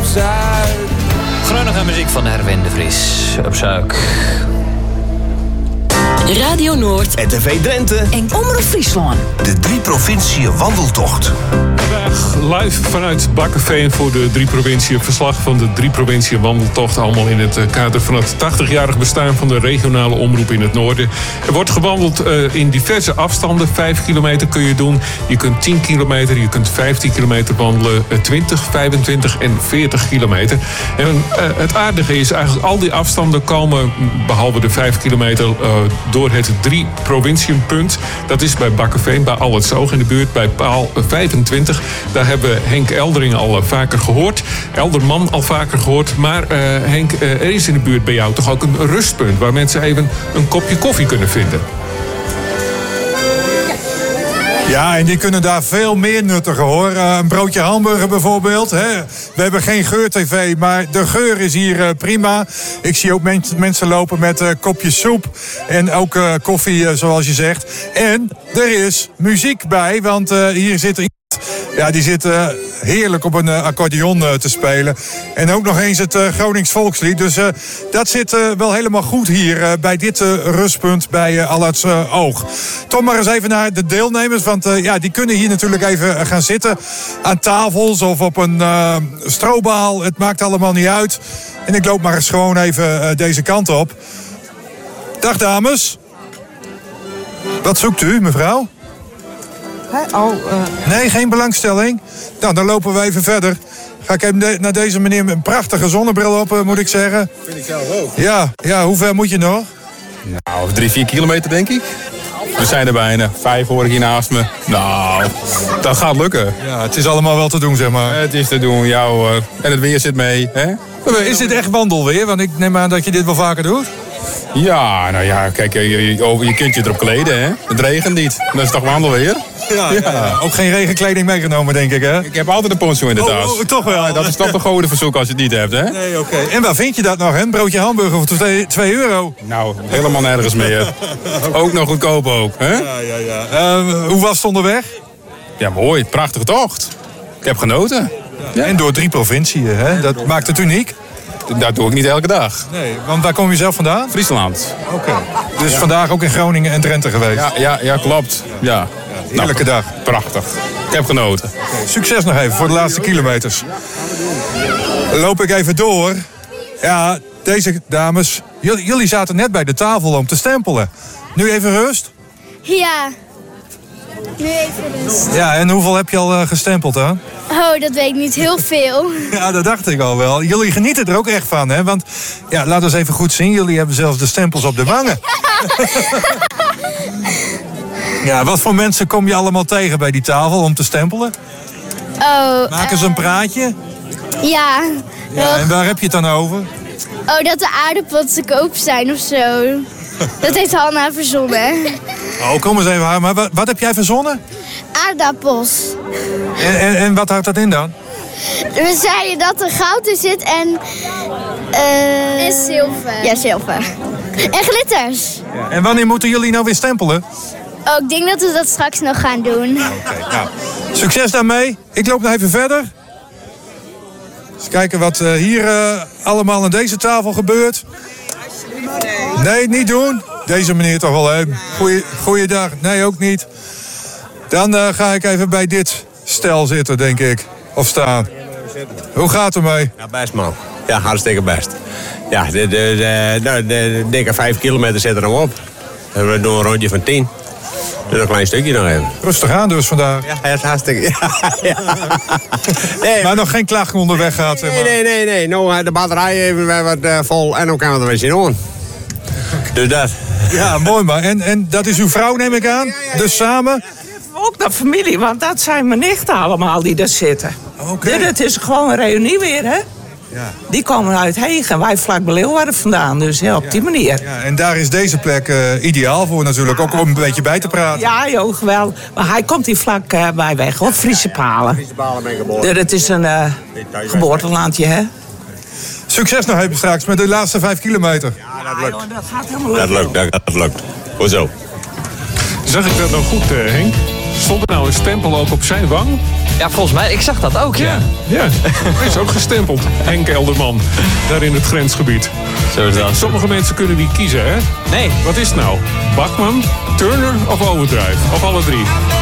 outside. Grunnige muziek van Herwin de Vries op Suik. Radio Noord, RTV Drenthe en Omroep Friesland. De 3 provinciën wandeltocht. Vandaag live vanuit Bakkeveen voor de 3 provinciën. Verslag van de 3 provinciën wandeltocht. Allemaal in het kader van het 80-jarig bestaan van de regionale omroep in het noorden. Er wordt gewandeld in diverse afstanden. 5 kilometer kun je doen. Je kunt 10 kilometer, je kunt 15 kilometer wandelen. 20, 25 en 40 kilometer. En het aardige is eigenlijk al die afstanden komen, behalve de 5 kilometer, door het 3 provinciënpunt. Dat is bij Bakkeveen, bij Allertsoog in de buurt, bij paal 25. Daar hebben we Henk Eldering al vaker gehoord. Elderman al vaker gehoord. Maar Henk, er is in de buurt bij jou toch ook een rustpunt waar mensen even een kopje koffie kunnen vinden. Ja, en die kunnen daar veel meer nuttigen, hoor. Een broodje hamburger bijvoorbeeld. Hè. We hebben geen geurtv, maar de geur is hier prima. Ik zie ook mensen lopen met kopjes soep en ook koffie, zoals je zegt. En er is muziek bij, want hier zit iemand. Ja, die zit heerlijk op een accordeon te spelen. En ook nog eens het Gronings volkslied. Dus dat zit wel helemaal goed hier bij dit rustpunt bij Allertsoog. Tom maar eens even naar de deelnemers. Want die kunnen hier natuurlijk even gaan zitten. Aan tafels of op een strobaal. Het maakt allemaal niet uit. En ik loop maar eens gewoon even deze kant op. Dag dames. Wat zoekt u, mevrouw? Nee, geen belangstelling. Nou, dan lopen we even verder. Ga ik even naar deze meneer met een prachtige zonnebril op, moet ik zeggen. Vind ik zelf ook. Ja, hoe ver moet je nog? Nou, 3-4 kilometer denk ik. We zijn er bijna. 5 hoor ik hier naast me. Nou, dat gaat lukken. Ja, het is allemaal wel te doen, zeg maar. Het is te doen, ja hoor. En het weer zit mee, hè? Is dit echt wandelweer? Want ik neem aan dat je dit wel vaker doet. Ja, nou ja, kijk, je kunt je erop kleden, hè? Het regent niet. Dat is toch wandelweer? Ja. Ook geen regenkleding meegenomen, denk ik, hè? Ik heb altijd een poncho in de tas. Oh, toch wel? Ja, dat is toch de godenverzoek als je het niet hebt, hè? Nee, oké. En waar vind je dat nog, hè? Een broodje hamburger voor €2? Nou, helemaal nergens meer. Ook nog goedkoop ook, hè? Ja. Hoe was het onderweg? Ja, mooi. Prachtige tocht. Ik heb genoten. Ja. En door 3 provinciën, hè? Dat maakt het uniek. Dat doe ik niet elke dag. Nee, want waar kom je zelf vandaan? Friesland. Oké. Dus vandaag ook in Groningen en Drenthe geweest? Ja, klopt. Ja. Heerlijke dag. Prachtig. Ik heb genoten. Succes nog even voor de laatste kilometers. Loop ik even door. Ja, deze dames, jullie zaten net bij de tafel om te stempelen. Nu even rust? Ja. Nu even rust. Ja, en hoeveel heb je al gestempeld dan? Oh, dat weet ik niet. Heel veel. Ja, dat dacht ik al wel. Jullie genieten er ook echt van, hè? Want, ja, laat eens even goed zien. Jullie hebben zelfs de stempels op de wangen. Ja, wat voor mensen kom je allemaal tegen bij die tafel om te stempelen? Oh. Maken ze een praatje? Ja. Ja, en waar heb je het dan over? Oh, dat de aardappelen te koop zijn of zo. Dat heeft Hanna verzonnen. Oh, kom eens even. Maar wat heb jij verzonnen? Aardappels. En wat houdt dat in dan? We zeiden dat er goud in zit en... en zilver. Ja, zilver. En glitters. Ja. En wanneer moeten jullie nou weer stempelen? Oh, ik denk dat we dat straks nog gaan doen. Oké, nou, succes daarmee. Ik loop nog even verder. Eens kijken wat hier allemaal aan deze tafel gebeurt. Nee, niet doen. Deze meneer toch wel, hè. Goeiedag. Nee, ook niet. Dan ga ik even bij dit stel zitten, denk ik. Of staan. Hoe gaat het ermee? Ja, best man. Ja, hartstikke best. Ja, de dikke 5 kilometer zit er nog op. En we doen een rondje van 10. Dus een klein stukje nog even. Rustig aan dus vandaag. Ja, het is hartstikke... Ja. Nee, maar nog geen klacht onderweg gehad? Zeg maar. Nee. Nou, de batterij even weer wat vol en dan kan we er weer zien doen. Dus dat. Ja, mooi maar. En dat is uw vrouw, neem ik aan? Dus samen? Ook de familie, want dat zijn mijn nichten allemaal die daar zitten. Oké. Dus het is gewoon een reunie weer, hè? Ja. Die komen uit Hegen, wij vlak bij Leeuwarden vandaan. Dus ja, op die manier. Ja, en daar is deze plek ideaal voor natuurlijk. Ook om een beetje bij te praten. Ja, joh, geweldig. Maar hij komt hier vlak bij weg, op Friese Palen. Friese Palen ben ik geboren. Dus het is een geboortelandje, hè? Succes nog even straks met de laatste 5 kilometer. Ja, dat lukt. Joh, dat gaat helemaal lukken. Dat lukt. Hoezo? Zag ik dat nou goed, Henk? Stond er nou een stempel ook op zijn wang? Ja, volgens mij, ik zag dat ook, ja. Ja, hij is ook gestempeld. Henk Elderman, daar in het grensgebied. Zo is dat. Sommige mensen kunnen niet kiezen, hè? Nee. Wat is het nou? Bachman, Turner of Overdrive? Of alle drie?